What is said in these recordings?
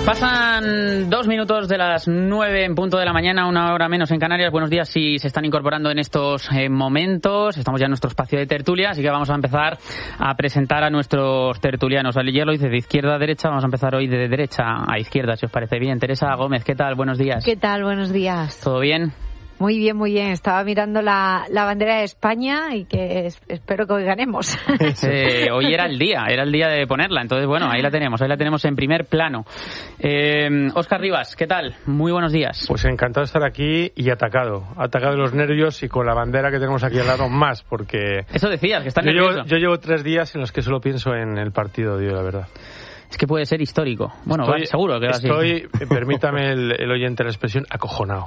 Pasan 2 minutos de las 9 en punto de la mañana, 1 hora menos en Canarias. Buenos días si se están incorporando en estos momentos. Estamos ya en nuestro espacio de tertulia, así que vamos a empezar a presentar a nuestros tertulianos. Ayer lo hice de izquierda a derecha, vamos a empezar hoy de derecha a izquierda, si os parece bien. Teresa Gómez, ¿qué tal? Buenos días. ¿Qué tal? Buenos días. ¿Todo bien? Muy bien, muy bien. Estaba mirando la bandera de España y que espero que hoy ganemos. Hoy era el día de ponerla. Entonces, bueno, ahí la tenemos en primer plano. Óscar Rivas, ¿qué tal? Muy buenos días. Pues encantado de estar aquí y atacado los nervios y con la bandera que tenemos aquí al lado más, porque... Eso decías, que estás nervioso. Yo llevo 3 días en los que solo pienso en el partido, digo la verdad. Es que puede ser histórico. Bueno, seguro que va así. Permítame el oyente la expresión, acojonado.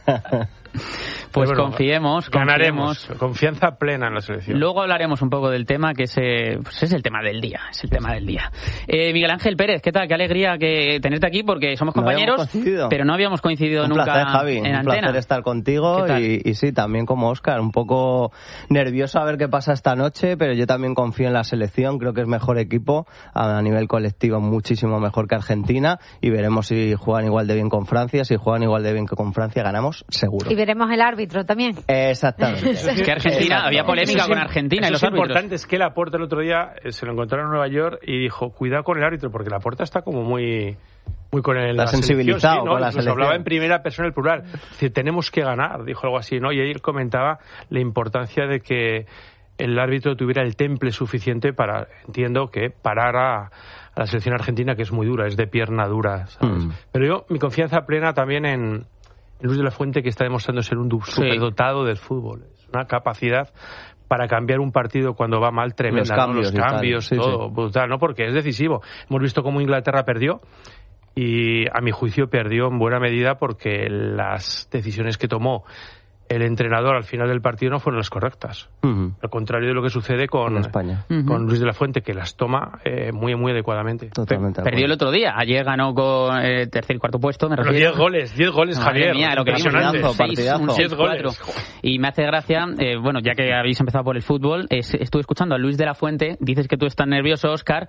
Pues bueno, confiemos. Ganaremos. Confianza plena en la selección. Luego hablaremos un poco del tema, que es el tema del día. Miguel Ángel Pérez, ¿qué tal? Qué alegría que tenerte aquí, porque somos compañeros, pero no habíamos coincidido nunca placer, Javi. en antena. Un placer estar contigo y sí, también como Óscar, un poco nervioso a ver qué pasa esta noche, pero yo también confío en la selección. Creo que es mejor equipo a nivel colectivo, muchísimo mejor que Argentina, y veremos si juegan igual de bien con Francia. Si juegan igual de bien que con Francia, ganamos seguro. Y veremos el árbitro también. Exactamente. Es que Argentina, había polémica con Argentina y los árbitros. Lo importante es que Laporta el otro día se lo encontraron en Nueva York y dijo, cuidado con el árbitro, porque Laporta está como muy con la sensibilizado, sí, ¿no? con la selección. Hablaba en primera persona el plural. Es decir, tenemos que ganar, dijo algo así, ¿no? Y él comentaba la importancia de que el árbitro tuviera el temple suficiente para, entiendo, que parar a la selección argentina, que es muy dura, es de pierna dura, ¿sabes? Pero mi confianza plena también en Luis de la Fuente, que está demostrando ser un superdotado del fútbol. Es una capacidad para cambiar un partido cuando va mal tremenda. Los cambios, todo, brutal, ¿no? Porque es decisivo. Hemos visto cómo Inglaterra perdió, y a mi juicio perdió en buena medida porque las decisiones que tomó el entrenador al final del partido no fueron las correctas. Al contrario de lo que sucede con España. Con Luis de la Fuente, que las toma muy, muy adecuadamente. Totalmente. Perdió el otro día. Ayer ganó con tercer y cuarto puesto. Me refiero. 10 goles, Javier. Madre mía, lo que vimos, partidazo. 10 goles. Y me hace gracia, bueno, ya que habéis empezado por el fútbol, estuve escuchando a Luis de la Fuente. Dices que tú estás nervioso, Óscar.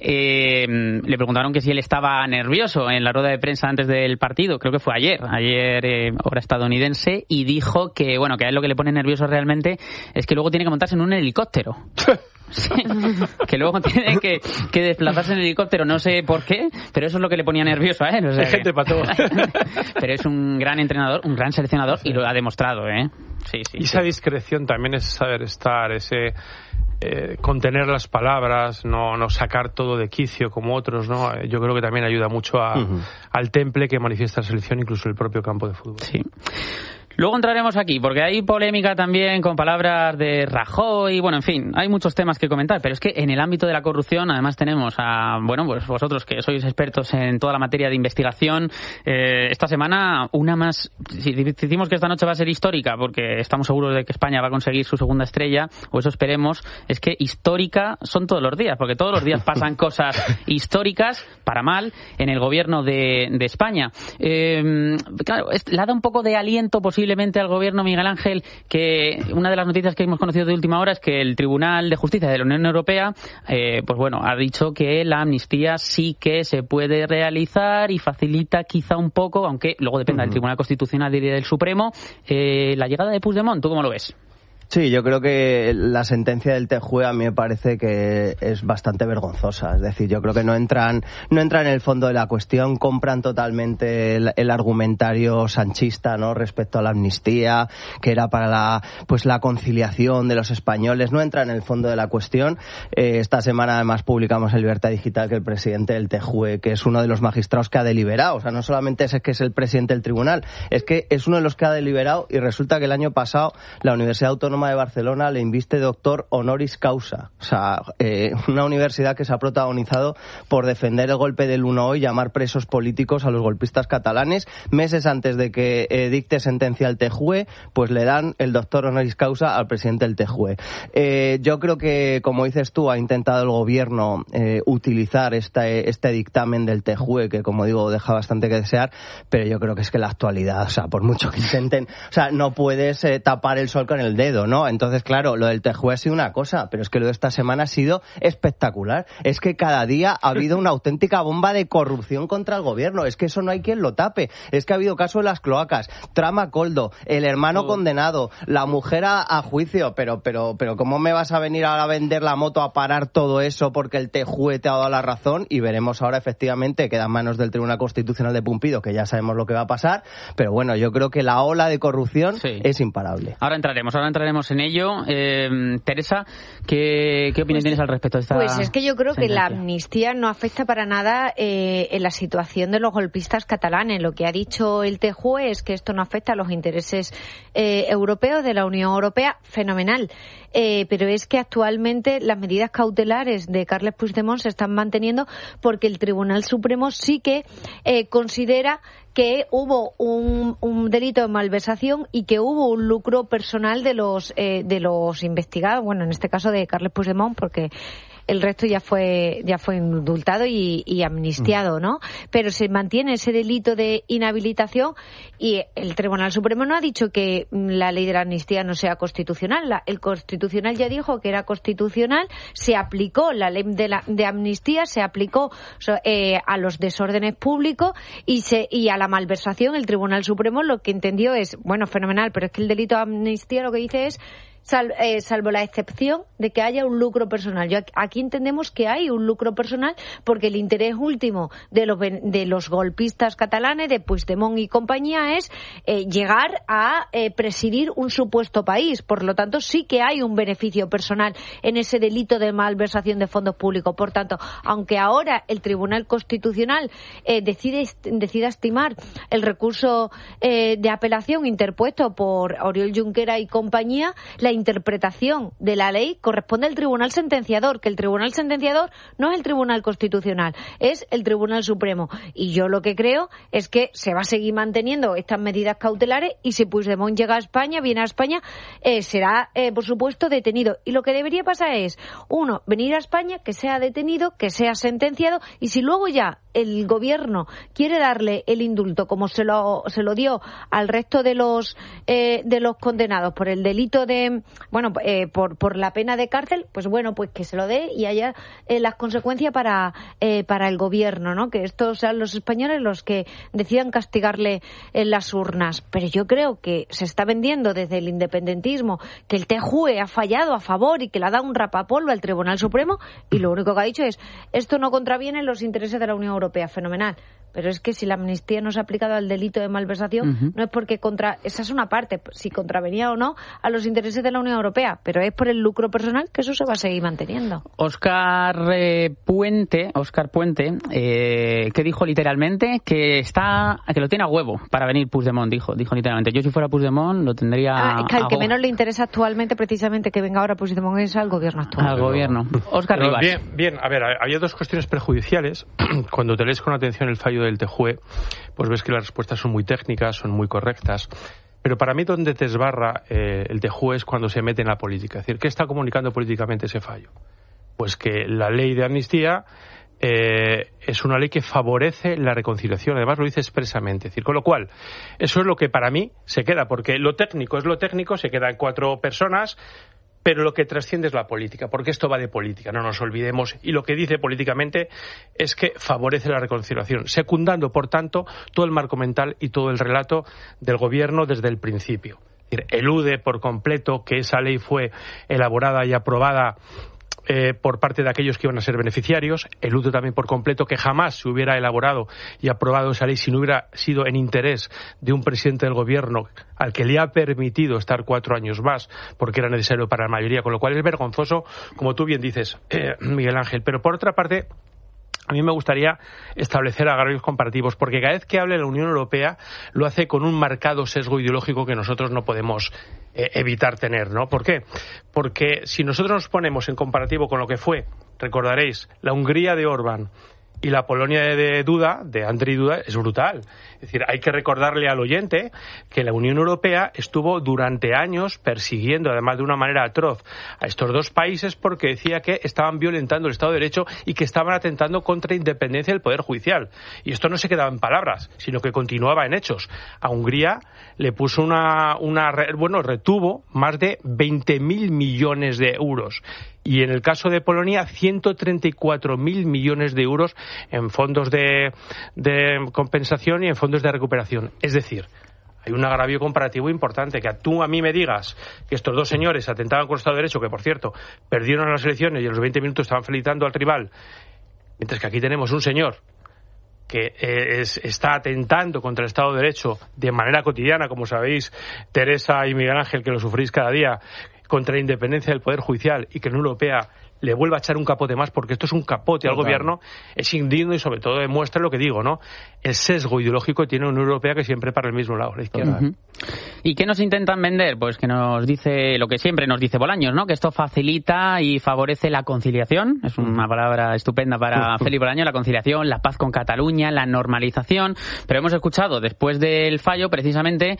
Le preguntaron que si él estaba nervioso en la rueda de prensa antes del partido. Creo que fue ayer, hora estadounidense, y dijo que, bueno, que a él lo que le pone nervioso realmente es que luego tiene que montarse en un helicóptero. Sí, que luego tiene que desplazarse en helicóptero, no sé por qué, pero eso es lo que le ponía nervioso a él. O sea, hay gente para todo. Pero es un gran entrenador, un gran seleccionador, y lo ha demostrado, ¿eh? Sí. Y esa discreción también es saber estar, contener las palabras, no sacar todo de quicio como otros, ¿no? Yo creo que también ayuda mucho al temple que manifiesta la selección, incluso el propio campo de fútbol. Sí. Luego entraremos aquí, porque hay polémica también con palabras de Rajoy, bueno, en fin, hay muchos temas que comentar, pero es que en el ámbito de la corrupción, además tenemos a, bueno, pues vosotros que sois expertos en toda la materia de investigación, esta semana una más, si decimos que esta noche va a ser histórica, porque estamos seguros de que España va a conseguir su segunda estrella, o eso esperemos, es que histórica son todos los días, porque todos los días pasan cosas históricas, para mal, en el gobierno de España. Claro, le ha dado un poco de aliento posiblemente al gobierno, Miguel Ángel, que una de las noticias que hemos conocido de última hora es que el Tribunal de Justicia de la Unión Europea pues bueno, ha dicho que la amnistía sí que se puede realizar y facilita quizá un poco, aunque luego dependa del Tribunal Constitucional y del Supremo, la llegada de Puigdemont. ¿Tú cómo lo ves? Sí, yo creo que la sentencia del TJUE a mí me parece que es bastante vergonzosa. Es decir, yo creo que no entran en el fondo de la cuestión, compran totalmente el argumentario sanchista, ¿no?, respecto a la amnistía, que era para la conciliación de los españoles. No entra en el fondo de la cuestión. Esta semana además publicamos en Libertad Digital que el presidente del TJUE, que es uno de los magistrados que ha deliberado, o sea, no solamente es que es el presidente del tribunal, es que es uno de los que ha deliberado, y resulta que el año pasado la Universidad Autónoma de Barcelona le inviste doctor honoris causa. O sea, una universidad que se ha protagonizado por defender el golpe del 1O y llamar presos políticos a los golpistas catalanes. Meses antes de que dicte sentencia el TJUE, pues le dan el doctor honoris causa al presidente del TJUE. Yo creo que, como dices tú, ha intentado el gobierno utilizar este dictamen del TJUE, que, como digo, deja bastante que desear, pero yo creo que es que la actualidad, o sea, por mucho que intenten, o sea, no puedes tapar el sol con el dedo. sentido, ¿no? Entonces, claro, lo del TJUE ha sido una cosa, pero es que lo de esta semana ha sido espectacular. Es que cada día ha habido una auténtica bomba de corrupción contra el gobierno. Es que eso no hay quien lo tape. Es que ha habido casos de las cloacas, trama Coldo, el hermano condenado, la mujer a juicio, pero ¿cómo me vas a venir ahora a vender la moto, a parar todo eso porque el TJUE te ha dado la razón? Y veremos ahora, efectivamente, queda en manos del Tribunal Constitucional de Pumpido, que ya sabemos lo que va a pasar, pero bueno, yo creo que la ola de corrupción es imparable. Ahora entraremos en ello. Teresa, ¿qué opinión tienes al respecto de esta Pues es que yo creo sentencia? que la amnistía no afecta para nada en la situación de los golpistas catalanes. Lo que ha dicho el TJUE es que esto no afecta a los intereses europeos de la Unión Europea. Fenomenal. Pero es que actualmente las medidas cautelares de Carles Puigdemont se están manteniendo porque el Tribunal Supremo sí que considera que hubo un delito de malversación y que hubo un lucro personal de los investigados, bueno, en este caso de Carles Puigdemont, porque el resto ya fue indultado y amnistiado, ¿no? Pero se mantiene ese delito de inhabilitación y el Tribunal Supremo no ha dicho que la ley de la amnistía no sea constitucional. El Constitucional ya dijo que era constitucional, se aplicó la ley de amnistía, se aplicó a los desórdenes públicos y a la malversación. El Tribunal Supremo lo que entendió es, bueno, fenomenal, pero es que el delito de amnistía lo que dice es salvo la excepción de que haya un lucro personal. Aquí entendemos que hay un lucro personal porque el interés último de los golpistas catalanes, de Puigdemont y compañía, es llegar a presidir un supuesto país. Por lo tanto, sí que hay un beneficio personal en ese delito de malversación de fondos públicos. Por tanto, aunque ahora el Tribunal Constitucional decida estimar el recurso de apelación interpuesto por Oriol Junqueras y compañía, la interpretación de la ley corresponde al Tribunal Sentenciador, que el Tribunal Sentenciador no es el Tribunal Constitucional, es el Tribunal Supremo. Y yo lo que creo es que se va a seguir manteniendo estas medidas cautelares y si Puigdemont llega a España, viene a España, será, por supuesto, detenido. Y lo que debería pasar es, uno, venir a España, que sea detenido, que sea sentenciado, y si luego ya el gobierno quiere darle el indulto como se lo dio al resto de los condenados por el delito de por la pena de cárcel, pues bueno, pues que se lo dé y haya las consecuencias para el gobierno, ¿no? Que estos sean los españoles los que decidan castigarle en las urnas. Pero yo creo que se está vendiendo desde el independentismo que el TJUE ha fallado a favor y que le ha dado un rapapolvo al Tribunal Supremo y lo único que ha dicho es esto no contraviene los intereses de la Unión Europea. Fenomenal. Pero es que si la amnistía no se ha aplicado al delito de malversación, no es porque esa es una parte, si contravenía o no a los intereses de la Unión Europea, pero es por el lucro personal que eso se va a seguir manteniendo. Óscar Puente, que dijo literalmente que lo tiene a huevo para venir Puigdemont, dijo literalmente. Yo si fuera Puigdemont lo tendría al que menos le interesa actualmente precisamente que venga ahora Puigdemont es al gobierno actual. Al gobierno. Óscar Rivas. Bien, a ver, había dos cuestiones perjudiciales. Cuando te lees con atención el fallo del TJUE, pues ves que las respuestas son muy técnicas, son muy correctas. Pero para mí donde te esbarra el TJUE es cuando se mete en la política. Es decir, ¿qué está comunicando políticamente ese fallo? Pues que la ley de amnistía es una ley que favorece la reconciliación. Además lo dice expresamente. Es decir, con lo cual, eso es lo que para mí se queda, porque lo técnico es lo técnico, se queda en 4 personas, pero lo que trasciende es la política, porque esto va de política, no nos olvidemos, y lo que dice políticamente es que favorece la reconciliación, secundando, por tanto, todo el marco mental y todo el relato del gobierno desde el principio. Es decir, elude por completo que esa ley fue elaborada y aprobada por parte de aquellos que iban a ser beneficiarios, elude también por completo que jamás se hubiera elaborado y aprobado esa ley si no hubiera sido en interés de un presidente del gobierno al que le ha permitido estar 4 años más porque era necesario para la mayoría, con lo cual es vergonzoso, como tú bien dices, Miguel Ángel. Pero por otra parte, a mí me gustaría establecer agravios comparativos, porque cada vez que hable la Unión Europea lo hace con un marcado sesgo ideológico que nosotros no podemos evitar tener, ¿no? ¿Por qué? Porque si nosotros nos ponemos en comparativo con lo que fue, recordaréis, la Hungría de Orbán Y la Polonia de Andrzej Duda, es brutal. Es decir, hay que recordarle al oyente que la Unión Europea estuvo durante años persiguiendo, además de una manera atroz, a estos dos países porque decía que estaban violentando el Estado de Derecho y que estaban atentando contra la independencia del Poder Judicial. Y esto no se quedaba en palabras, sino que continuaba en hechos. A Hungría le puso retuvo más de 20.000 millones de euros. Y en el caso de Polonia, 134.000 millones de euros en fondos de compensación y en fondos de recuperación. Es decir, hay un agravio comparativo importante. Que tú a mí me digas que estos dos señores atentaban contra el Estado de Derecho, que por cierto, perdieron las elecciones y a los 20 minutos estaban felicitando al rival, mientras que aquí tenemos un señor que está atentando contra el Estado de Derecho de manera cotidiana, como sabéis, Teresa y Miguel Ángel, que lo sufrís cada día, contra la independencia del Poder Judicial, y que la Unión Europea le vuelva a echar un capote más, porque esto es un capote al gobierno, es indigno y sobre todo demuestra lo que digo, ¿no? El sesgo ideológico tiene una Unión Europea que siempre para el mismo lado, la izquierda. Uh-huh. ¿Y qué nos intentan vender? Pues que nos dice lo que siempre nos dice Bolaños, ¿no? Que esto facilita y favorece la conciliación, es una palabra estupenda para Félix Bolaños, la conciliación, la paz con Cataluña, la normalización, pero hemos escuchado después del fallo precisamente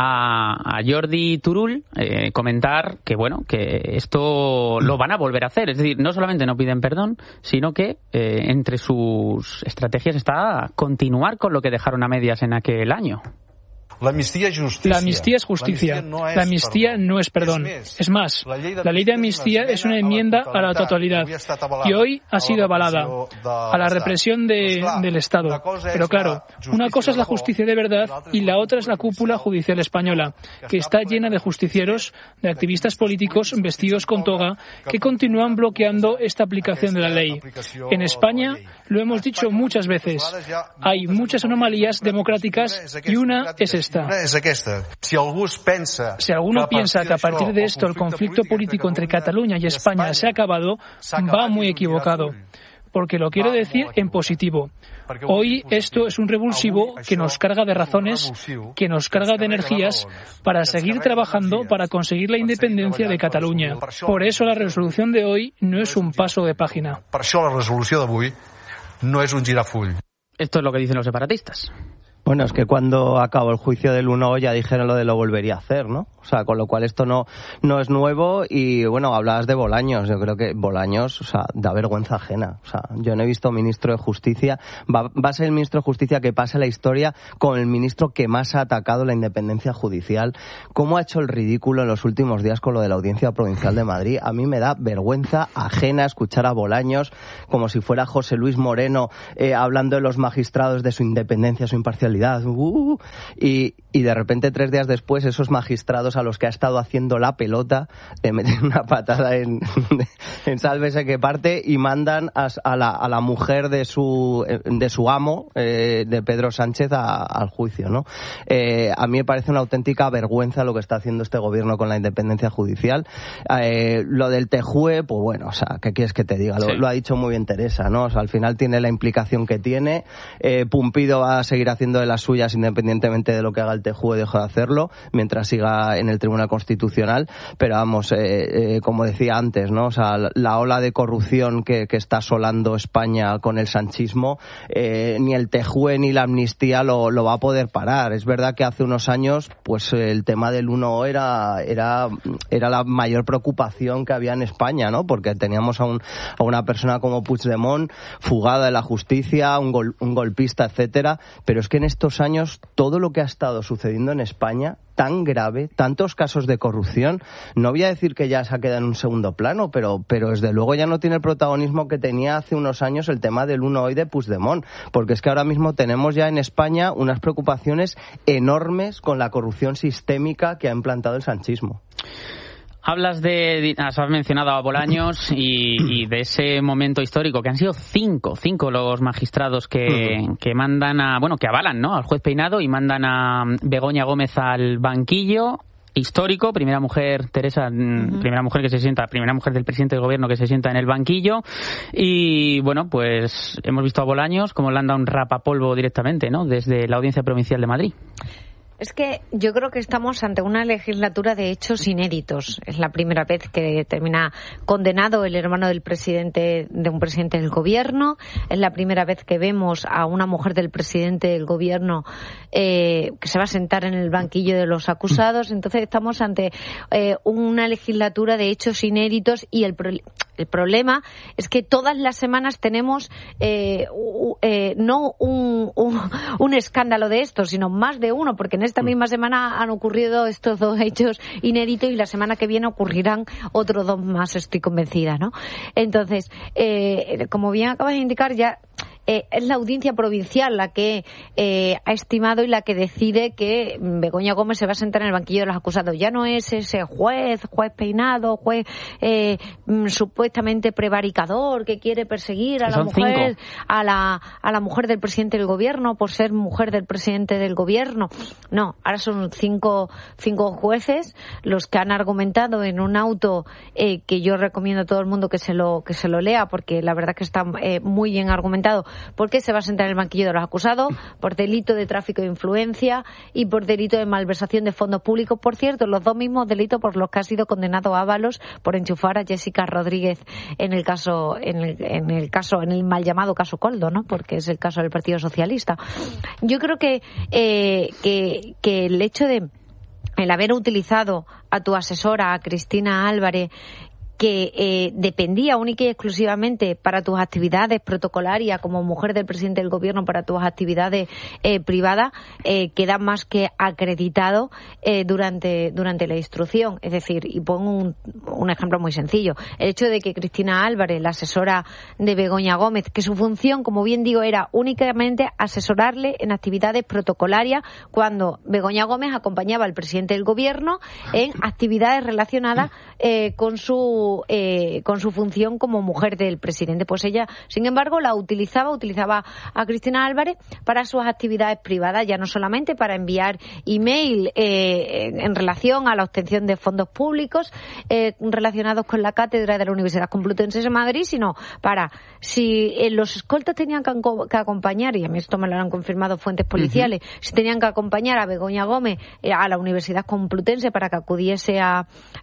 a Jordi Turull comentar que bueno, que esto lo van a volver a hacer, es decir, no solamente no piden perdón, sino que entre sus estrategias está continuar con lo que dejaron a medias en aquel año. La amnistía es justicia. La amnistía no es perdón. Es más, la ley de amnistía es una enmienda a la totalidad y hoy ha sido avalada a la represión del Estado. Pero claro, una cosa es la justicia de verdad y la otra es la cúpula judicial española, que está llena de justicieros, de activistas políticos vestidos con toga, que continúan bloqueando esta aplicación de la ley. En España, lo hemos dicho muchas veces, hay muchas anomalías democráticas y una es esta. Si alguno piensa que a partir de esto el conflicto político entre Cataluña y España se ha acabado, va muy equivocado, porque lo quiero decir en positivo. Hoy esto es un revulsivo que nos carga de razones, que nos carga de energías para seguir trabajando para conseguir la independencia de Cataluña. Por eso la resolución de hoy no es un paso de página. Per això la resolució d'avui no és un girafull. Esto es lo que dicen los separatistas. Bueno, es que cuando acabó el juicio del 1 ya dijeron lo de lo volvería a hacer, ¿no? O sea, con lo cual esto no es nuevo y, bueno, hablabas de Bolaños. Yo creo que Bolaños, o sea, da vergüenza ajena. O sea, yo no he visto ministro de Justicia. Va a ser el ministro de Justicia que pase la historia con el ministro que más ha atacado la independencia judicial. ¿Cómo ha hecho el ridículo en los últimos días con lo de la Audiencia Provincial de Madrid? A mí me da vergüenza ajena escuchar a Bolaños como si fuera José Luis Moreno hablando de los magistrados, de su independencia, su imparcialidad. Y de repente 3 días después esos magistrados a los que ha estado haciendo la pelota le meten una patada en sálvese que parte y mandan a la mujer de su amo, de Pedro Sánchez, al juicio, ¿no? A mí me parece una auténtica vergüenza lo que está haciendo este gobierno con la independencia judicial. Lo del TJUE, pues bueno, o sea, ¿qué quieres que te diga? Lo ha dicho muy bien Teresa, ¿no? O sea, al final tiene la implicación que tiene. Pumpido va a seguir haciendo de las suyas independientemente de lo que haga el TJUE, deja de hacerlo mientras siga en el Tribunal Constitucional, pero vamos, como decía antes, ¿no? O sea, la ola de corrupción que está asolando España con el sanchismo, ni el TJUE ni la amnistía lo va a poder parar. Es verdad que hace unos años pues el tema del 1 era la mayor preocupación que había en España, ¿no? Porque teníamos a una persona como Puigdemont fugada de la justicia, un golpista, etcétera, pero es que en estos años todo lo que ha estado sucediendo en España, tan grave, tantos casos de corrupción, no voy a decir que ya se ha quedado en un segundo plano, pero desde luego ya no tiene el protagonismo que tenía hace unos años el tema del 1 hoy de Puigdemont, porque es que ahora mismo tenemos ya en España unas preocupaciones enormes con la corrupción sistémica que ha implantado el sanchismo. Has mencionado a Bolaños y de ese momento histórico que han sido cinco los magistrados que mandan que avalan, ¿no?, al juez Peinado y mandan a Begoña Gómez al banquillo. Histórico, primera mujer, Teresa, primera mujer del presidente del gobierno que se sienta en el banquillo. Y bueno, pues hemos visto a Bolaños como le han dado un rapapolvo directamente, ¿no?, desde la Audiencia Provincial de Madrid. Es que yo creo que estamos ante una legislatura de hechos inéditos. Es la primera vez que termina condenado el hermano del presidente, de un presidente del gobierno. Es la primera vez que vemos a una mujer del presidente del gobierno que se va a sentar en el banquillo de los acusados. Entonces estamos ante una legislatura de hechos inéditos y el problema es que todas las semanas tenemos no un escándalo de esto, sino más de uno, porque en esta misma semana han ocurrido estos dos hechos inéditos y la semana que viene ocurrirán otros dos más, estoy convencida, ¿no? Entonces, como bien acabas de indicar, ya es la audiencia provincial la que ha estimado y la que decide que Begoña Gómez se va a sentar en el banquillo de los acusados. Ya no es ese juez peinado, juez supuestamente prevaricador que quiere perseguir a la mujer, a la mujer del presidente del gobierno por ser mujer del presidente del gobierno. No, ahora son cinco jueces los que han argumentado en un auto que yo recomiendo a todo el mundo que se lo lea, porque la verdad que está muy bien argumentado. ¿Por qué se va a sentar en el banquillo de los acusados? Por delito de tráfico de influencia y por delito de malversación de fondos públicos. Por cierto, los dos mismos delitos por los que ha sido condenado Ábalos por enchufar a Jessica Rodríguez en el mal llamado caso Coldo, ¿no? Porque es el caso del Partido Socialista. Yo creo que el hecho de el haber utilizado a tu asesora, a Cristina Álvarez, que dependía única y exclusivamente para tus actividades protocolarias como mujer del presidente del gobierno, para tus actividades privadas, queda más que acreditado durante la instrucción. Es decir, y pongo un ejemplo muy sencillo, el hecho de que Cristina Álvarez, la asesora de Begoña Gómez, que su función, como bien digo, era únicamente asesorarle en actividades protocolarias cuando Begoña Gómez acompañaba al presidente del gobierno en actividades relacionadas con su función como mujer del presidente. Pues ella, sin embargo, utilizaba a Cristina Álvarez para sus actividades privadas, ya no solamente para enviar email en relación a la obtención de fondos públicos relacionados con la cátedra de la Universidad Complutense de Madrid, sino para, si los escoltas tenían que acompañar, y a mí esto me lo han confirmado fuentes policiales, si tenían que acompañar a Begoña Gómez a la Universidad Complutense para que acudiese a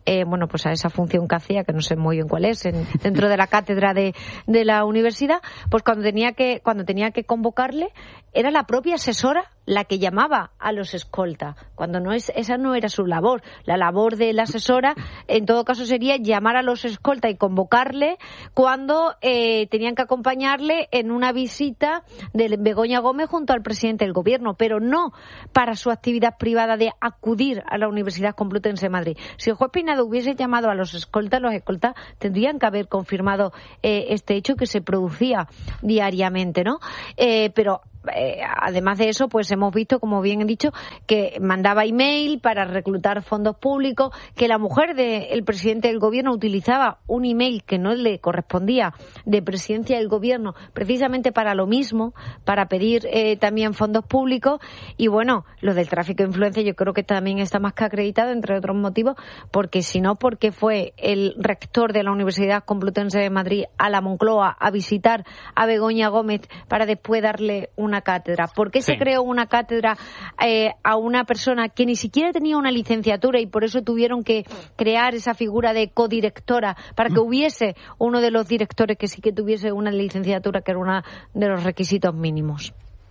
esa función que hacía, que no sé muy bien cuál es, dentro de la cátedra de la universidad, pues cuando tenía que convocarle, era la propia asesora la que llamaba a los escoltas, cuando esa no era su labor. La labor de la asesora, en todo caso, sería llamar a los escoltas y convocarle cuando tenían que acompañarle en una visita de Begoña Gómez junto al presidente del gobierno, pero no para su actividad privada de acudir a la Universidad Complutense de Madrid. Si el juez Peinado hubiese llamado a los escoltas tendrían que haber confirmado este hecho que se producía diariamente, ¿no? Pero además de eso, pues hemos visto, como bien he dicho, que mandaba email para reclutar fondos públicos, que la mujer del presidente del gobierno utilizaba un email que no le correspondía de presidencia del gobierno precisamente para lo mismo, para pedir también fondos públicos. Y bueno, lo del tráfico de influencia yo creo que también está más que acreditado, entre otros motivos, porque si no, porque fue el rector de la Universidad Complutense de Madrid a la Moncloa a visitar a Begoña Gómez para después darle una cátedra. ¿Por qué se creó una cátedra a una persona que ni siquiera tenía una licenciatura y por eso tuvieron que crear esa figura de codirectora para que hubiese uno de los directores que sí que tuviese una licenciatura, que era uno de los requisitos mínimos?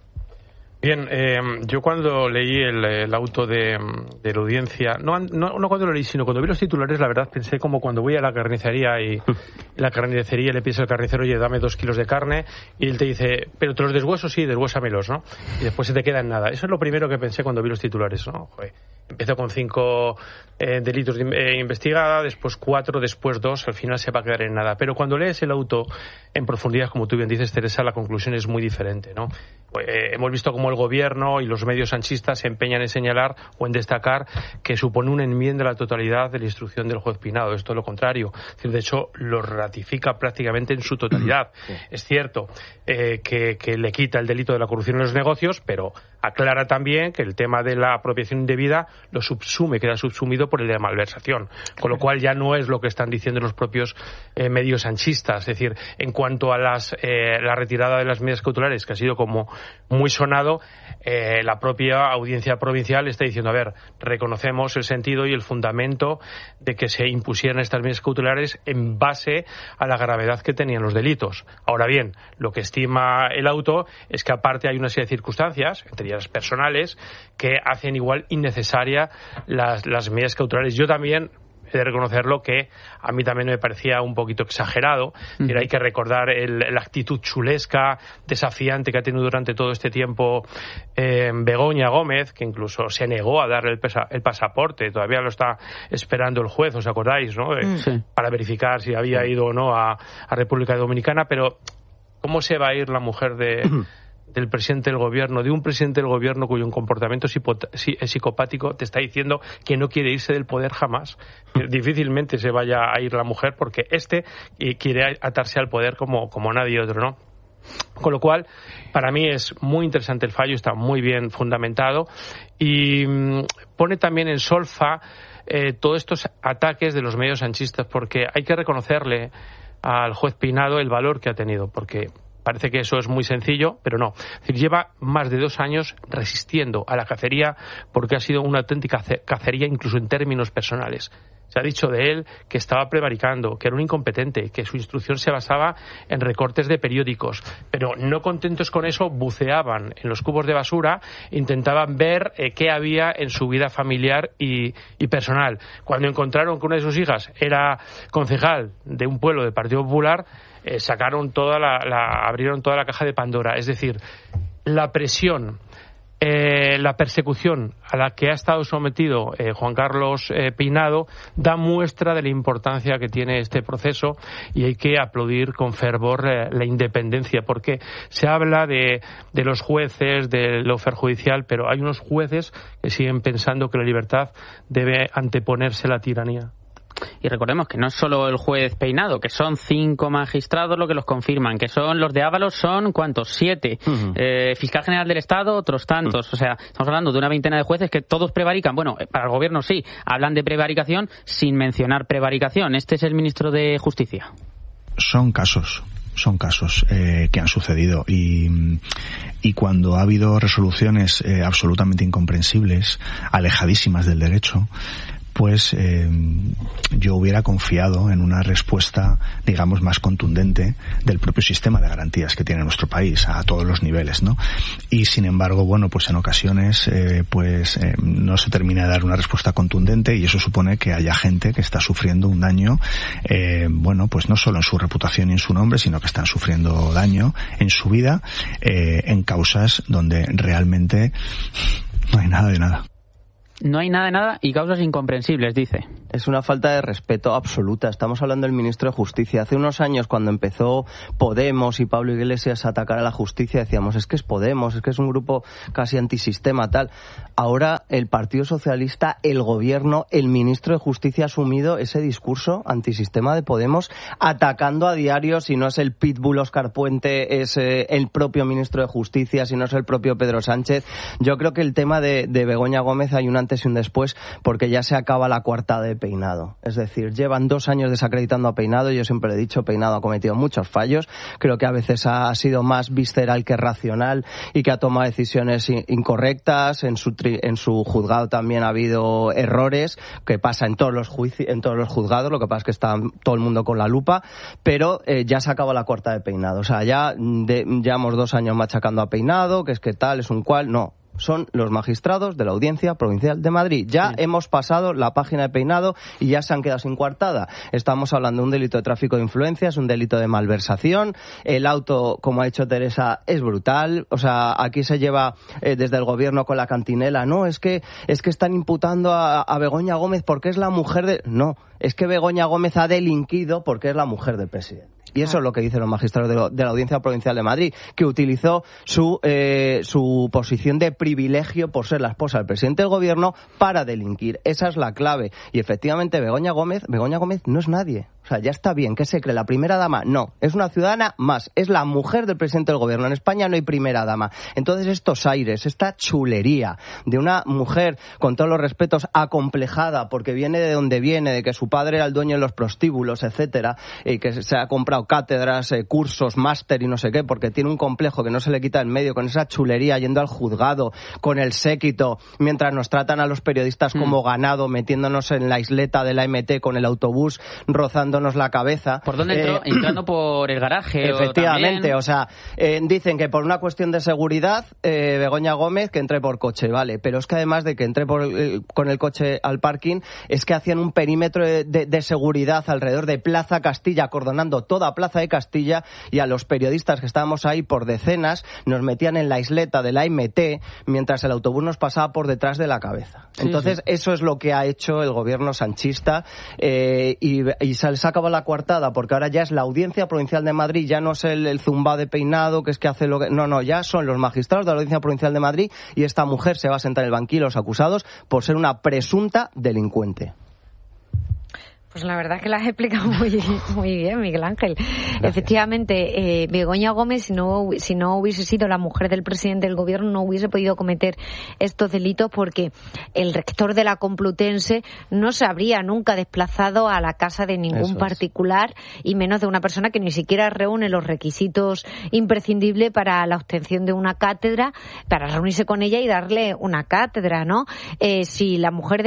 Bien, yo cuando leí el auto de la audiencia, no cuando lo leí, sino cuando vi los titulares, la verdad pensé como cuando voy a la carnicería y la carnicería le pides al carnicero, oye, dame 2 kilos de carne, y él te dice, pero te los deshueso, sí, deshuésamelos, ¿no? Y después se te queda en nada. Eso es lo primero que pensé cuando vi los titulares, ¿no? Joder, empezó con 5 delitos investigada, después 4, después 2, al final se va a quedar en nada. Pero cuando lees el auto en profundidad, como tú bien dices, Teresa, la conclusión es muy diferente, ¿no? Hemos visto cómo el gobierno y los medios sanchistas se empeñan en señalar o en destacar que supone una enmienda a la totalidad de la instrucción del juez Peinado. Es todo lo contrario. De hecho, lo ratifica prácticamente en su totalidad. Es cierto que le quita el delito de la corrupción en los negocios, pero aclara también que el tema de la apropiación indebida lo subsume, queda subsumido por el de la malversación. Con lo cual ya no es lo que están diciendo los propios medios sanchistas. Es decir, en cuanto a la retirada de las medidas cautelares, que ha sido como muy sonado, la propia audiencia provincial está diciendo, a ver, reconocemos el sentido y el fundamento de que se impusieran estas medidas cautelares en base a la gravedad que tenían los delitos. Ahora bien, lo que estima el auto es que aparte hay una serie de circunstancias, entre ellas personales, que hacen igual innecesaria las medidas cautelares. Yo también he de reconocerlo que a mí también me parecía un poquito exagerado. Pero hay que recordar la actitud chulesca, desafiante que ha tenido durante todo este tiempo Begoña Gómez, que incluso se negó a darle el pasaporte. Todavía lo está esperando el juez, ¿os acordáis? ¿No? Para verificar si había ido o no a República Dominicana. Pero ¿cómo se va a ir la mujer del presidente del gobierno, de un presidente del gobierno cuyo comportamiento psicopático te está diciendo que no quiere irse del poder jamás? Difícilmente se vaya a ir la mujer porque quiere atarse al poder como nadie otro, ¿no? Con lo cual, para mí es muy interesante el fallo, está muy bien fundamentado y pone también en solfa todos estos ataques de los medios sanchistas, porque hay que reconocerle al juez Peinado el valor que ha tenido, porque parece que eso es muy sencillo, pero no. Es decir, lleva más de 2 años resistiendo a la cacería porque ha sido una auténtica cacería incluso en términos personales. Se ha dicho de él que estaba prevaricando, que era un incompetente, que su instrucción se basaba en recortes de periódicos. Pero no contentos con eso, buceaban en los cubos de basura, intentaban ver qué había en su vida familiar y personal. Cuando encontraron que una de sus hijas era concejal de un pueblo del Partido Popular, abrieron toda la caja de Pandora. Es decir, la presión, la persecución a la que ha estado sometido Juan Carlos Peinado da muestra de la importancia que tiene este proceso y hay que aplaudir con fervor la independencia, porque se habla de los jueces, del lawfare judicial, pero hay unos jueces que siguen pensando que la libertad debe anteponerse a la tiranía. Y recordemos que no es solo el juez Peinado, que son 5 magistrados los que los confirman, que son los de Ábalos, son ¿cuántos? 7. Fiscal General del Estado, otros tantos. O sea, estamos hablando de una veintena de jueces que todos prevarican. Bueno, para el gobierno sí, hablan de prevaricación sin mencionar prevaricación. Este es el ministro de Justicia. Son casos que han sucedido y cuando ha habido resoluciones absolutamente incomprensibles, alejadísimas del derecho, pues yo hubiera confiado en una respuesta, digamos, más contundente del propio sistema de garantías que tiene nuestro país a todos los niveles, ¿no? Y sin embargo, bueno, pues en ocasiones no se termina de dar una respuesta contundente y eso supone que haya gente que está sufriendo un daño, pues no solo en su reputación y en su nombre, sino que están sufriendo daño en su vida, en causas donde realmente no hay nada de nada. No hay nada de nada y causas incomprensibles, dice. Es una falta de respeto absoluta. Estamos hablando del ministro de Justicia. Hace unos años, cuando empezó Podemos y Pablo Iglesias a atacar a la justicia, decíamos, es que es Podemos, es que es un grupo casi antisistema, tal. Ahora el Partido Socialista, el gobierno, el ministro de Justicia ha asumido ese discurso antisistema de Podemos, atacando a diario, si no es el pitbull Óscar Puente, es el propio ministro de Justicia, si no es el propio Pedro Sánchez. Yo creo que el tema de Begoña Gómez hay un antes y un después, porque ya se acaba la coartada de Peinado. Es decir, llevan 2 años desacreditando a Peinado. Yo siempre he dicho, Peinado ha cometido muchos fallos. Creo que a veces ha sido más visceral que racional y que ha tomado decisiones incorrectas. En su juzgado también ha habido errores, que pasa en todos los juzgados. Lo que pasa es que está todo el mundo con la lupa, pero ya se acaba la coartada de Peinado. O sea, ya llevamos 2 años machacando a Peinado, que es que tal, es un cual. No. Son los magistrados de la Audiencia Provincial de Madrid. Ya hemos pasado la página de Peinado y ya se han quedado sin coartada. Estamos hablando de un delito de tráfico de influencias, un delito de malversación. El auto, como ha dicho Teresa, es brutal. O sea, aquí se lleva desde el gobierno con la cantinela. No, es que están imputando a Begoña Gómez porque es la mujer de... No, es que Begoña Gómez ha delinquido porque es la mujer del presidente. Y eso es lo que dicen los magistrados de la Audiencia Provincial de Madrid, que utilizó su posición de privilegio por ser la esposa del presidente del gobierno para delinquir. Esa es la clave. Y efectivamente Begoña Gómez no es nadie. O sea, ya está bien. ¿Qué se cree? ¿La primera dama? No. Es una ciudadana más. Es la mujer del presidente del gobierno. En España no hay primera dama. Entonces estos aires, esta chulería de una mujer, con todos los respetos, acomplejada porque viene de donde viene, de que su padre era el dueño de los prostíbulos, etcétera, y que se ha comprado comprado cátedras, cursos, máster y no sé qué, porque tiene un complejo que no se le quita en medio, con esa chulería, yendo al juzgado, con el séquito, mientras nos tratan a los periodistas como ganado, metiéndonos en la isleta de la MT con el autobús, rozándonos la cabeza. ¿Por dónde entró? Entrando por el garaje. Efectivamente, o sea, dicen que por una cuestión de seguridad, Begoña Gómez que entre por coche, vale, pero es que además de que entre con el coche al parking, es que hacían un perímetro de seguridad alrededor de Plaza Castilla, acordonando toda Plaza de Castilla, y a los periodistas que estábamos ahí por decenas nos metían en la isleta de la MT mientras el autobús nos pasaba por detrás de la cabeza. Entonces, eso es lo que ha hecho el gobierno sanchista, y se les acaba la coartada, porque ahora ya es la Audiencia Provincial de Madrid, ya no es el zumbao de peinado, que es que hace lo que... No, ya son los magistrados de la Audiencia Provincial de Madrid, y esta mujer se va a sentar en el banquillo de los acusados por ser una presunta delincuente. Pues la verdad es que la has explicado muy bien, Miguel Ángel. Gracias. Efectivamente, Begoña Gómez, si no hubiese sido la mujer del presidente del gobierno, no hubiese podido cometer estos delitos, porque el rector de la Complutense no se habría nunca desplazado a la casa de ningún particular, y menos de una persona que ni siquiera reúne los requisitos imprescindibles para la obtención de una cátedra, para reunirse con ella y darle una cátedra, ¿no? Si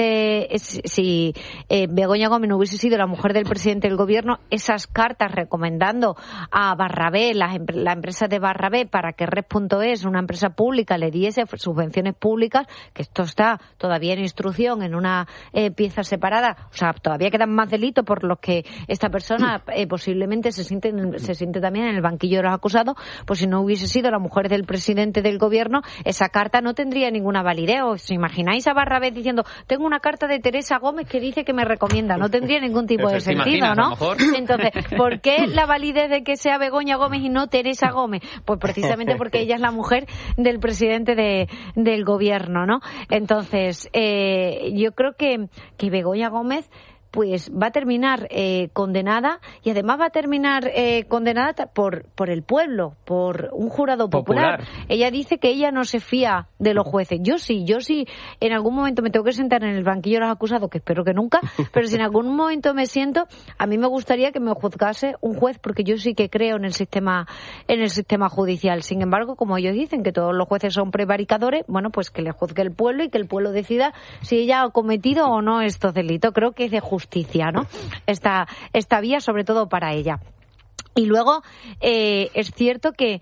Begoña Gómez no hubiese sido la mujer del presidente del gobierno, esas cartas recomendando a Barrabé, la empresa de Barrabé, para que Red.es, una empresa pública, le diese subvenciones públicas, que esto está todavía en instrucción, en una pieza separada, o sea, todavía quedan más delitos por los que esta persona posiblemente se siente también en el banquillo de los acusados. Pues si no hubiese sido la mujer del presidente del gobierno, esa carta no tendría ninguna validez. ¿Os imagináis a Barrabé diciendo, tengo una carta de Teresa Gómez que dice que me recomienda? No tendría ningún tipo de sentido, ¿no? Entonces, ¿por qué la validez de que sea Begoña Gómez y no Teresa Gómez? Pues precisamente porque ella es la mujer del presidente del gobierno, ¿no? Entonces, yo creo que Begoña Gómez pues va a terminar condenada, y además va a terminar condenada por el pueblo, por un jurado popular. Ella dice que ella no se fía de los jueces. Yo sí, en algún momento me tengo que sentar en el banquillo de los acusados, que espero que nunca, pero si en algún momento me siento, a mí me gustaría que me juzgase un juez, porque yo sí que creo en el sistema judicial. Sin embargo, como ellos dicen que todos los jueces son prevaricadores, bueno, pues que le juzgue el pueblo y que el pueblo decida si ella ha cometido o no estos delitos. Creo que es de justicia, ¿no? Esta vía, sobre todo para ella. Y luego es cierto que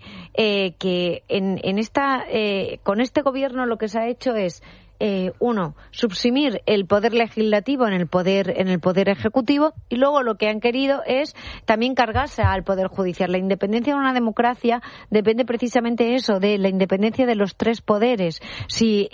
con este gobierno lo que se ha hecho es subsumir el poder legislativo en el poder ejecutivo, y luego lo que han querido es también cargarse al poder judicial. La independencia de una democracia depende precisamente eso, de la independencia de los tres poderes. Si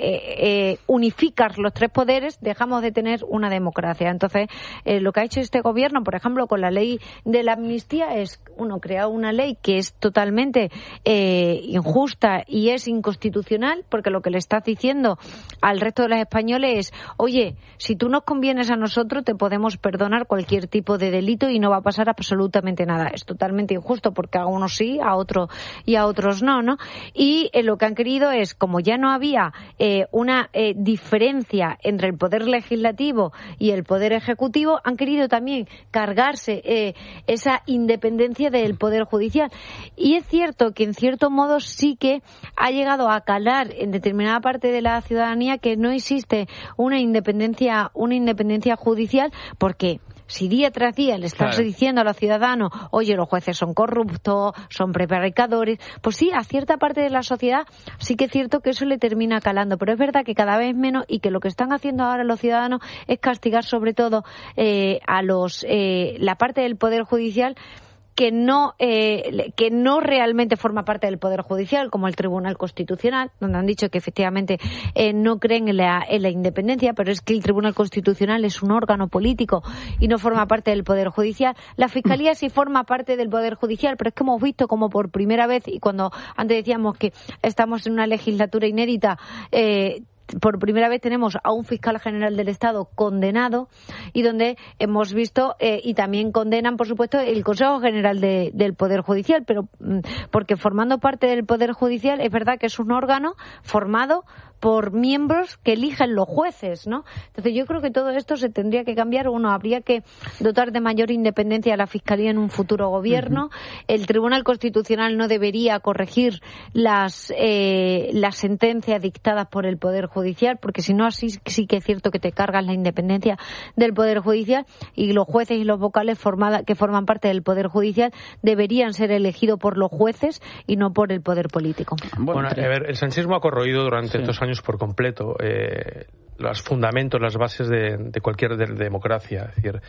unificas los tres poderes, dejamos de tener una democracia. Entonces, lo que ha hecho este gobierno, por ejemplo, con la ley de la amnistía, es crear una ley que es totalmente injusta y es inconstitucional, porque lo que le estás diciendo al resto de los españoles es, oye, si tú nos convienes a nosotros, te podemos perdonar cualquier tipo de delito y no va a pasar absolutamente nada. Es totalmente injusto, porque a unos sí, a otros y a otros no, ¿no? Y lo que han querido es, como ya no había una diferencia entre el poder legislativo y el poder ejecutivo, han querido también cargarse esa independencia del poder judicial. Y es cierto que en cierto modo sí que ha llegado a calar en determinada parte de la ciudadanía que no existe una independencia judicial, porque si día tras día le estás diciendo a los ciudadanos, oye, los jueces son corruptos, son prevaricadores, pues sí, a cierta parte de la sociedad sí que es cierto que eso le termina calando, pero es verdad que cada vez menos, y que lo que están haciendo ahora los ciudadanos es castigar sobre todo a la parte del Poder Judicial que no realmente forma parte del Poder Judicial, como el Tribunal Constitucional, donde han dicho que efectivamente no creen en la independencia, pero es que el Tribunal Constitucional es un órgano político y no forma parte del Poder Judicial. La Fiscalía sí forma parte del Poder Judicial, pero es que hemos visto como por primera vez, y cuando antes decíamos que estamos en una legislatura inédita, por primera vez tenemos a un fiscal general del Estado condenado, y donde hemos visto y también condenan, por supuesto, el Consejo General del Poder Judicial, pero porque formando parte del Poder Judicial es verdad que es un órgano formado por miembros que eligen los jueces, ¿no? Entonces yo creo que todo esto se tendría que cambiar. Uno, habría que dotar de mayor independencia a la Fiscalía en un futuro gobierno. El Tribunal Constitucional no debería corregir las sentencias dictadas por el Poder Judicial, porque si no, así sí que es cierto que te cargas la independencia del Poder Judicial, y los jueces y los vocales que forman parte del Poder Judicial deberían ser elegidos por los jueces y no por el poder político. Bueno, a ver, el sanchismo ha corroído durante estos años por completo los fundamentos, las bases de cualquier democracia. Es decir,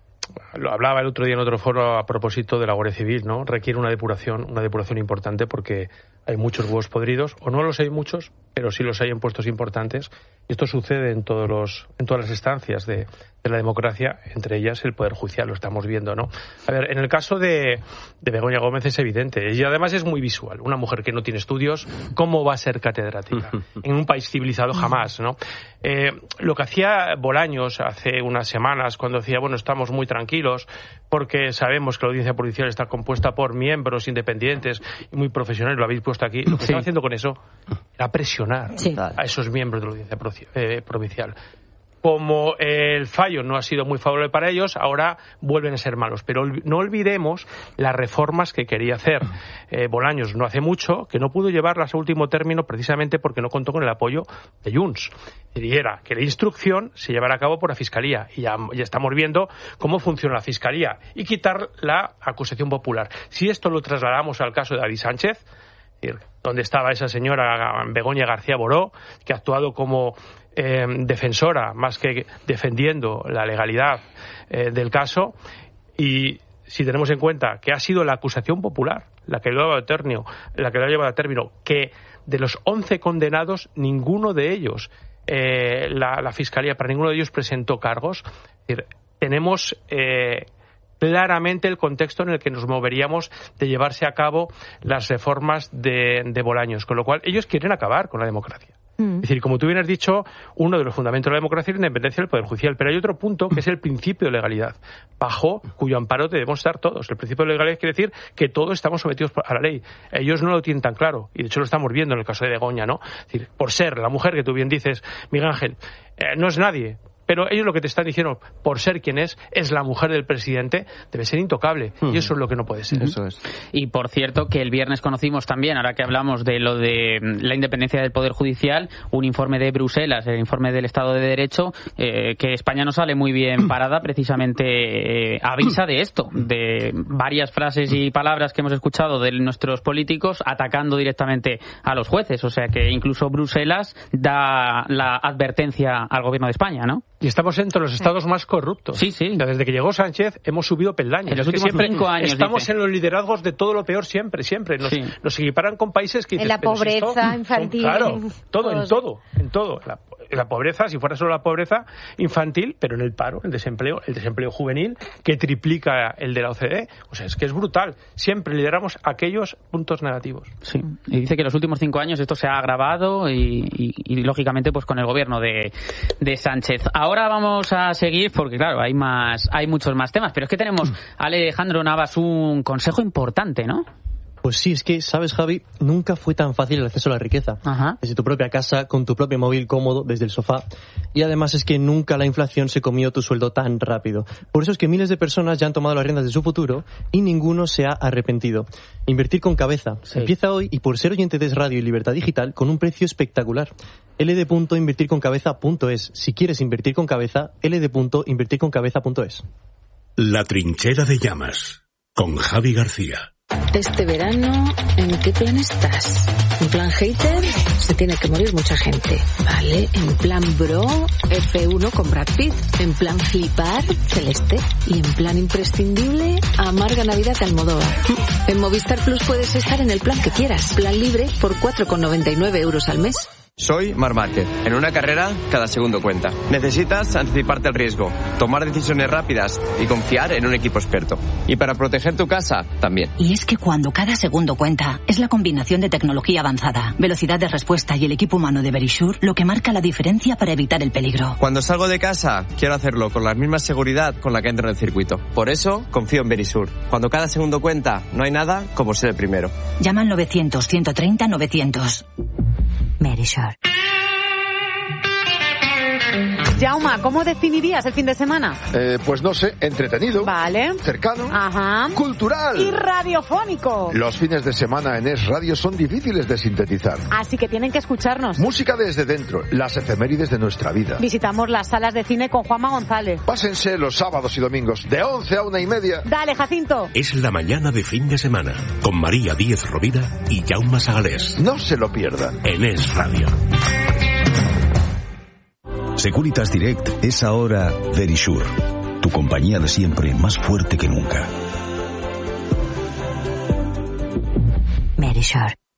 lo hablaba el otro día en otro foro a propósito de la Guardia Civil, ¿no? Requiere una depuración importante porque hay muchos huevos podridos, o no los hay muchos, pero sí los hay en puestos importantes. Y esto sucede en todas las instancias de la democracia, entre ellas el Poder Judicial, lo estamos viendo, ¿no? A ver, en el caso de Begoña Gómez es evidente, y además es muy visual. Una mujer que no tiene estudios, ¿cómo va a ser catedrática? En un país civilizado jamás, ¿no? Lo que hacía Bolaños hace unas semanas, cuando decía, bueno, estamos muy tranquilos porque sabemos que la audiencia provincial está compuesta por miembros independientes y muy profesionales, lo habéis puesto aquí, lo que estaba haciendo con eso era presionar a esos miembros de la audiencia provincial. Como el fallo no ha sido muy favorable para ellos, ahora vuelven a ser malos. Pero no olvidemos las reformas que quería hacer Bolaños no hace mucho, que no pudo llevarlas a último término precisamente porque no contó con el apoyo de Junts. Y era que la instrucción se llevara a cabo por la Fiscalía. Y ya estamos viendo cómo funciona la Fiscalía. Y quitar la acusación popular. Si esto lo trasladamos al caso de David Sánchez, donde estaba esa señora Begoña García Boró, que ha actuado como defensora más que defendiendo la legalidad del caso, y si tenemos en cuenta que ha sido la acusación popular la que lo ha llevado a término, que de los 11 condenados, ninguno de ellos, la Fiscalía, para ninguno de ellos presentó cargos. Es decir, tenemos claramente el contexto en el que nos moveríamos de llevarse a cabo las reformas de Bolaños, con lo cual ellos quieren acabar con la democracia. Es decir, como tú bien has dicho, uno de los fundamentos de la democracia es la independencia del Poder Judicial, pero hay otro punto que es el principio de legalidad, bajo cuyo amparo debemos estar todos. El principio de legalidad quiere decir que todos estamos sometidos a la ley. Ellos no lo tienen tan claro, y de hecho lo estamos viendo en el caso de Begoña, ¿no? Es decir, por ser la mujer que tú bien dices, Miguel Ángel, no es nadie. Pero ellos lo que te están diciendo, por ser quien es la mujer del presidente, debe ser intocable. Y eso es lo que no puede ser. Eso es. Y por cierto, que el viernes conocimos también, ahora que hablamos de lo de la independencia del Poder Judicial, un informe de Bruselas, el informe del Estado de Derecho, que España no sale muy bien parada, precisamente avisa de esto, de varias frases y palabras que hemos escuchado de nuestros políticos atacando directamente a los jueces. O sea que incluso Bruselas da la advertencia al gobierno de España, ¿no? Y estamos entre los estados más corruptos. Sí, sí. Desde que llegó Sánchez hemos subido peldaños. En los últimos 5 años. Estamos en los liderazgos de todo lo peor siempre. Nos equiparan con países que... En la pobreza infantil. Claro, en todo. La pobreza, si fuera solo la pobreza infantil, pero en el paro, el desempleo juvenil, que triplica el de la OCDE. O sea, es que es brutal. Siempre lideramos aquellos puntos negativos. Sí. Y dice que en los últimos 5 años esto se ha agravado y lógicamente, pues con el gobierno de Sánchez. Ahora vamos a seguir porque, claro, hay muchos más temas. Pero es que tenemos, Alejandro Navas, un consejo importante, ¿no? Pues sí, es que, ¿sabes, Javi? Nunca fue tan fácil el acceso a la riqueza. Ajá. Desde tu propia casa, con tu propio móvil cómodo, desde el sofá. Y además es que nunca la inflación se comió tu sueldo tan rápido. Por eso es que miles de personas ya han tomado las riendas de su futuro y ninguno se ha arrepentido. Invertir con cabeza. Sí. Empieza hoy y por ser oyente de Es Radio y Libertad Digital con un precio espectacular. ld.invertirconcabeza.es. Si quieres invertir con cabeza, ld.invertirconcabeza.es. La trinchera de llamas, con Javi García. Este verano, ¿en qué plan estás? ¿En plan hater? Se tiene que morir mucha gente, ¿vale? ¿En plan bro? F1 con Brad Pitt. ¿En plan flipar? Celeste. ¿Y en plan imprescindible? Amarga Navidad de Almodóvar. En Movistar Plus puedes estar en el plan que quieras. Plan libre por 4,99 € al mes. Soy Marc Márquez. En una carrera, cada segundo cuenta. Necesitas anticiparte al riesgo, tomar decisiones rápidas y confiar en un equipo experto. Y para proteger tu casa, también. Y es que cuando cada segundo cuenta, es la combinación de tecnología avanzada, velocidad de respuesta y el equipo humano de Verisure lo que marca la diferencia para evitar el peligro. Cuando salgo de casa, quiero hacerlo con la misma seguridad con la que entro en el circuito. Por eso, confío en Verisure. Cuando cada segundo cuenta, no hay nada como ser el primero. Llama al 900 130 900. Verisure. Jauma, ¿cómo definirías el fin de semana? Pues no sé, entretenido. Vale. Cercano. Ajá. Cultural. Y radiofónico. Los fines de semana en Es Radio son difíciles de sintetizar. Así que tienen que escucharnos. Música desde dentro, las efemérides de nuestra vida. Visitamos las salas de cine con Juanma González. Pásense los sábados y domingos de 11 a 1:30. Dale, Jacinto. Es la mañana de fin de semana con María Díez Rovira y Jaume Sagalés. No se lo pierdan. En Es Radio. Securitas Direct es ahora Verisure, tu compañía de siempre más fuerte que nunca. Verisure.